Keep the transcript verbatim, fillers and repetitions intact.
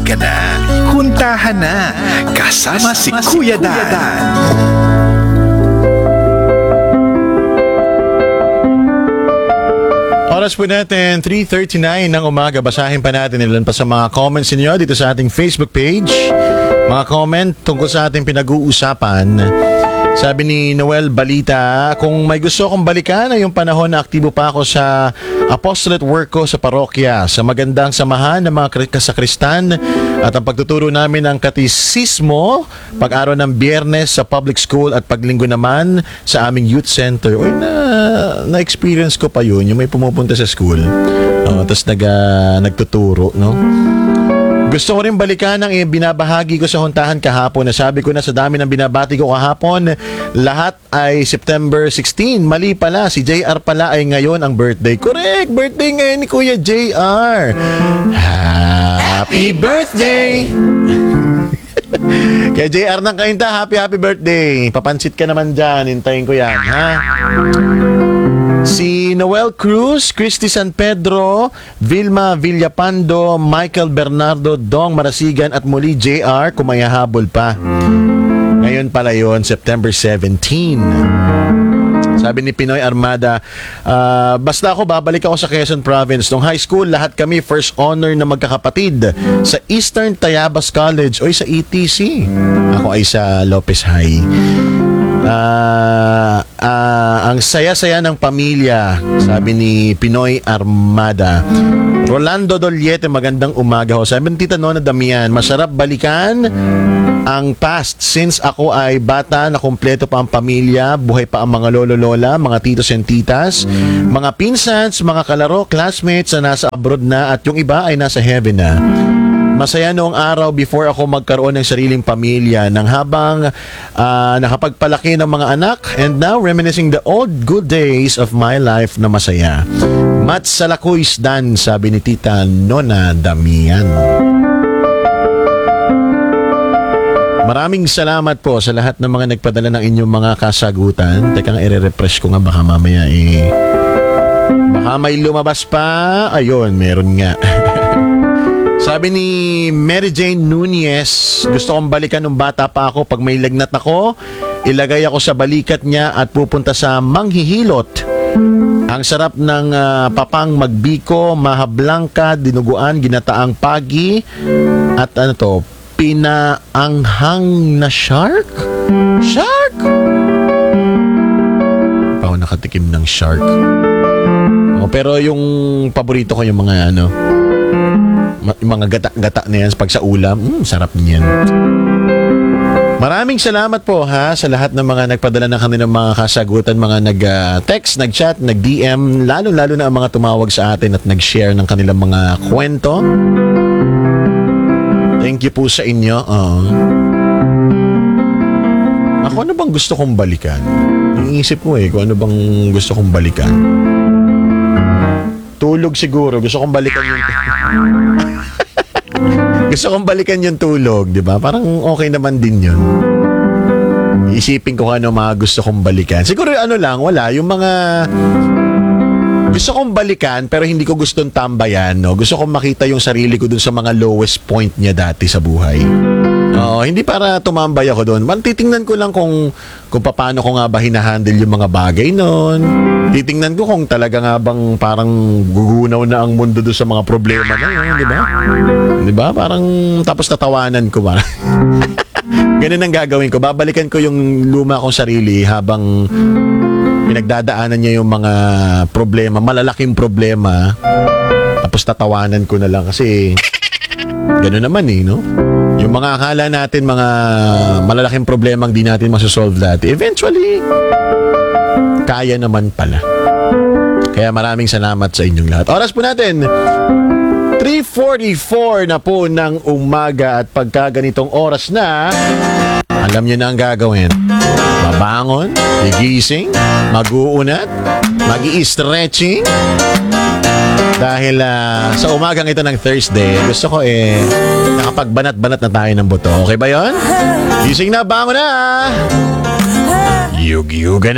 Halika na, huntahan na, kasama si Kuya Dan. Oras po natin, three thirty-nine ng umaga. Basahin pa natin ilan pa sa mga comments niyo dito sa ating Facebook page. Mga comment tungkol sa ating pinag-uusapan. Sabi ni Noel Balita, kung may gusto akong balikan ay yung panahon na aktibo pa ako sa apostolate work ko sa parokya, sa magandang samahan ng mga kasakristan at ang pagtuturo namin ng katisismo, pag-araw ng Biyernes sa public school at paglinggo naman sa aming youth center. Uy, na, na-experience ko pa yun, yung may pumupunta sa school. Uh, Tapos nag, uh, nagtuturo, no? Gusto ko rin balikan ang binabahagi ko sa huntahan kahapon. Nasabi ko na sa dami ng binabati ko kahapon, lahat ay September sixteen. Mali pala, si J R pala ay ngayon ang birthday. Correct, birthday ngayon ni Kuya J R. Happy birthday! Kaya J R ng Kainta, happy happy birthday. Papansit ka naman dyan, hintayin ko yan, ha? Si Noel Cruz, Christy San Pedro, Vilma Villapando, Michael Bernardo, Dong Marasigan at muli J R kung may hahabol pa. Ngayon pala yun, September seventeenth. Sabi ni Pinoy Armada, uh, basta ako babalik ako sa Quezon Province. Nung high school, lahat kami first honor na magkakapatid sa Eastern Tayabas College o sa E T C. Ako ay sa Lopez High. Uh, uh, ang saya-saya ng pamilya, sabi ni Pinoy Armada. Rolando Doliete, magandang umaga ho. Sabi ni Tita Nona Damian, masarap balikan ang past since ako ay bata na kumpleto pa ang pamilya, buhay pa ang mga lolo-lola, mga titos and titas, mga pinsans, mga kalaro, classmates na nasa abroad na at yung iba ay nasa heaven na. Masaya noong araw before ako magkaroon ng sariling pamilya nang habang uh, nakapagpalaki ng mga anak and now reminiscing the old good days of my life na masaya. Mats Salakuis Dan, sabi ni Tita Nona Damian. Maraming salamat po sa lahat ng mga nagpadala ng inyong mga kasagutan. Teka nga, i-refresh ko nga baka mamaya eh. Baka may lumabas pa. Ayun, meron nga. Sabi ni Mary Jane Nunez, gusto kong balikan nung bata pa ako. Pag may lagnat ako, ilagay ako sa balikat niya at pupunta sa Manghihilot. Ang sarap ng uh, papang magbiko, mahablangka, dinuguan, ginataang pagi, at ano to, pinaanghang na shark? Shark? Pa ako nakatikim ng shark. Oh, pero yung paborito ko yung mga ano, yung mga gata-gata na yan pag sa ulam, mm, sarap niyan. Maraming salamat po ha sa lahat ng mga nagpadala ng kanilang mga kasagutan, mga nag-text, uh, nag-chat, nag-D M, lalo-lalo na ang mga tumawag sa atin at nag-share ng kanilang mga kwento. Thank you po sa inyo. Uh, ako, ano bang gusto kong balikan? Iniisip ko eh kung ano bang gusto kong balikan. Tulog siguro. Gusto kong balikan yung Gusto kong balikan yung tulog, di ba? Parang okay naman din yun. Isipin ko ano mga gusto kong balikan. Siguro ano lang, wala. Yung mga gusto kong balikan pero hindi ko gustong tambayan, no? Gusto kong makita yung sarili ko dun sa mga lowest point niya dati sa buhay. Oo, hindi para tumambay ako doon. Man, titingnan ko lang kung kung paano ko nga ba hinahandle yung mga bagay noon. Titingnan ko kung talaga nga bang parang gugunaw na ang mundo doon sa mga problema na yun, di ba? Di ba? Parang tapos tatawanan ko ba? Ganun ang gagawin ko. Babalikan ko yung luma kong sarili habang pinagdadaanan niya yung mga problema, malalaking problema. Tapos tatawanan ko na lang kasi gano'n naman eh, no? Yung mga akala natin, mga malalaking problema ang di natin masosolve dati, eventually, kaya naman pala. Kaya maraming salamat sa inyong lahat. Oras po natin, three forty-four na po ng umaga at pagka ganitong oras na, alam niyo na ang gagawin. Babangon, gigising, mag-uunat, mag-i-stretching. Dahil uh, sa umagang ito ng Thursday, gusto ko eh, nakapagbanat-banat na tayo ng buto. Okay ba yon? Gising na, bangon na! Yug-yugan na!